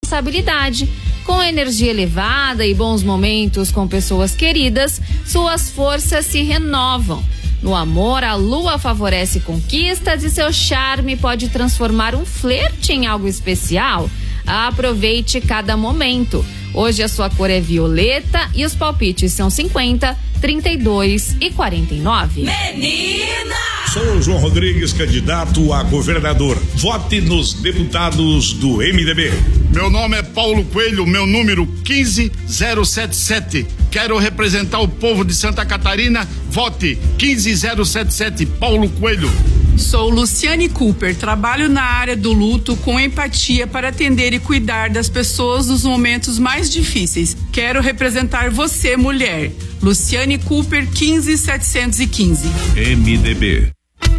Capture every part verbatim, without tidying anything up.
responsabilidade. Com energia elevada e bons momentos com pessoas queridas, suas forças se renovam. No amor, a lua favorece conquistas e seu charme pode transformar um flerte em algo especial. Aproveite cada momento. Hoje a sua cor é violeta e os palpites são cinquenta, trinta e dois e quarenta e nove. Menina! Sou o João Rodrigues, candidato a governador. Vote nos deputados do M D B. Meu nome é Paulo Coelho, meu número quinze zero sete sete. Quero representar o povo de Santa Catarina. Vote quinze zero sete sete, Paulo Coelho. Sou Luciane Cooper, trabalho na área do luto com empatia para atender e cuidar das pessoas nos momentos mais difíceis. Quero representar você, mulher. Luciane Cooper, quinze setecentos e quinze. M D B.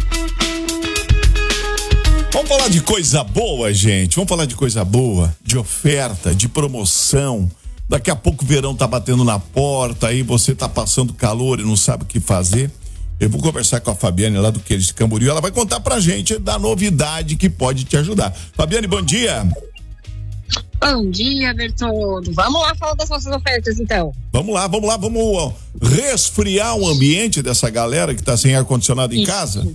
Vamos falar de coisa boa, gente. Vamos falar de coisa boa, de oferta, de promoção. Daqui a pouco o verão tá batendo na porta, aí você tá passando calor e não sabe o que fazer. Eu vou conversar com a Fabiane lá do Queijo de Camboriú. Ela vai contar pra gente da novidade que pode te ajudar. Fabiane, bom dia. Bom dia, Bertoldo. Vamos lá falar das nossas ofertas, então. Vamos lá, vamos lá, vamos ó, resfriar o ambiente dessa galera que tá sem ar-condicionado em Isso. casa?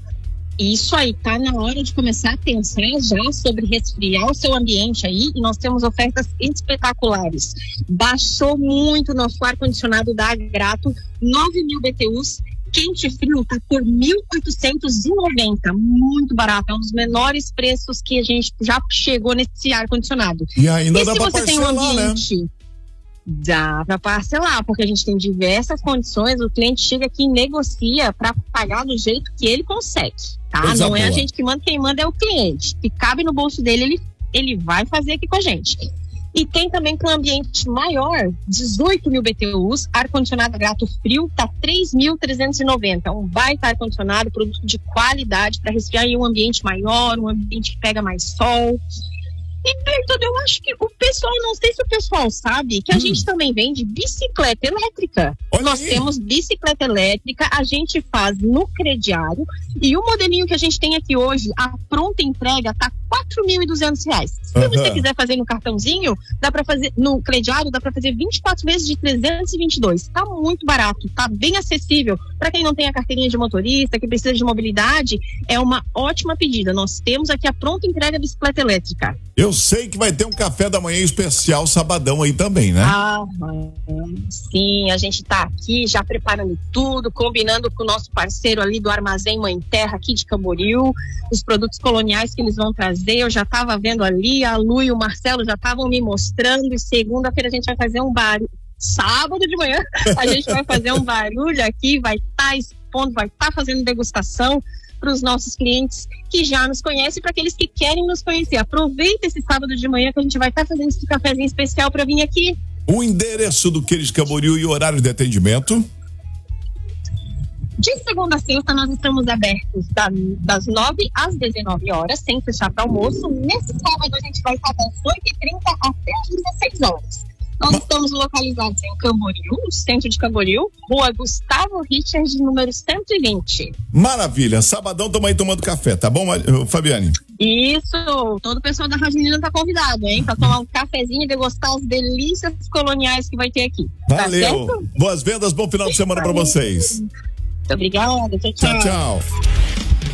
Isso aí, tá na hora de começar a pensar já sobre resfriar o seu ambiente aí, e nós temos ofertas espetaculares. Baixou muito o nosso ar-condicionado da Agrato, nove mil B T Us, quente e frio, tá por mil oitocentos e noventa, muito barato, é um dos menores preços que a gente já chegou nesse ar-condicionado. E ainda e dá se pra você parcelar, tem um ambiente, né? Dá para parcelar, porque a gente tem diversas condições, o cliente chega aqui e negocia para pagar do jeito que ele consegue, tá? Coisa Não boa. é a gente que manda, quem manda é o cliente. Se cabe no bolso dele, ele, ele vai fazer aqui com a gente. E tem também para um ambiente maior, dezoito mil B T Us, ar-condicionado Agrato frio, tá três mil trezentos e noventa. Um baita ar-condicionado, produto de qualidade para resfriar em um ambiente maior, um ambiente que pega mais sol. E, Bertoldo, eu acho que o pessoal, não sei se o pessoal sabe, que a hum. gente também vende bicicleta elétrica. Olha Nós aí. temos bicicleta elétrica, a gente faz no crediário, e o modelinho que a gente tem aqui hoje, a pronta entrega, tá quatro mil e duzentos reais. Se Uhum. você quiser fazer no cartãozinho, dá para fazer no crediário, dá para fazer vinte e quatro vezes de trezentos e vinte e dois. Tá muito barato, tá bem acessível. Para quem não tem a carteirinha de motorista, que precisa de mobilidade, é uma ótima pedida. Nós temos aqui a pronta entrega bicicleta elétrica. Eu sei que vai ter um café da manhã especial sabadão aí também, né? Ah, sim, a gente tá aqui já preparando tudo, combinando com o nosso parceiro ali do Armazém Mãe Terra aqui de Camboriú, os produtos coloniais que eles vão trazer. Eu já tava vendo ali, a Lu e o Marcelo já estavam me mostrando, e segunda-feira a gente vai fazer um barulho. Sábado de manhã a gente vai fazer um barulho aqui, vai estar tá expondo, vai estar tá fazendo degustação para os nossos clientes que já nos conhecem, para aqueles que querem nos conhecer. Aproveita esse sábado de manhã que a gente vai estar tá fazendo esse cafezinho especial para vir aqui. O endereço do Queijo de Camboriú e o horário de atendimento? De segunda a sexta nós estamos abertos da, das nove às dezenove horas, sem fechar para almoço. Nesse sábado a gente vai estar das oito e trinta até as dezesseis horas. Nós Ma... estamos localizados em Camboriú, centro de Camboriú, Rua Gustavo Richard, número cento e vinte. Maravilha, sabadão estamos aí tomando café, tá bom, Fabiane? Isso, todo o pessoal da Rádio Menina tá convidado, hein, para tomar um cafezinho e degustar as delícias coloniais que vai ter aqui. Valeu, tá certo? Boas vendas, bom final de semana para vocês. Muito obrigada, tchau, tchau. Tchau, tchau.